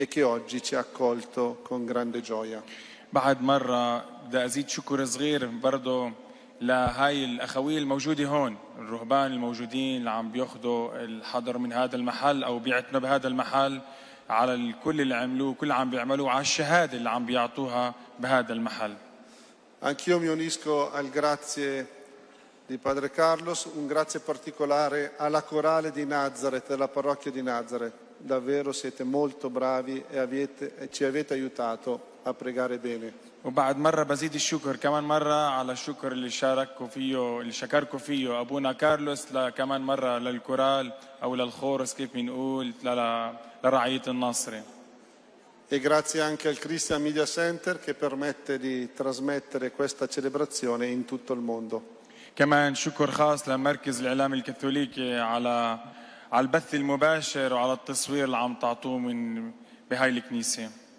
e che oggi ci ha accolto con grande gioia. بعد مرة بدي أزيد شكر صغير برضه لهاي الأخوية الموجودة هون، الرهبان الموجودين اللي عم بياخدوا الحضر من هذا المحل أو بيعتنوا بهذا المحل، على الكل اللي عملوه، كل عم بيعملوه، على الشهادة اللي عم بيعطوها بهذا المحل. Anch'io mi unisco al grazie di Padre Carlos, un grazie particolare alla corale di Nazareth, della parrocchia di Nazareth. Davvero siete molto bravi e ci avete aiutato a pregare bene. وبعد مرة بزيد الشكر كمان مرة على الشكر اللي شكركوا فيه أبونا كارلوس، كمان مرة للكورال أو للخورس كيف بنقول لرعية الناصري. E grazie anche al Christian Media Center che permette di trasmettere questa celebrazione in tutto il mondo. كمان شكر خاص لمركز الإعلام الكاثوليكي على البث المباشر وعلى التصوير اللي عم تعطوه بهاي الكنيسة.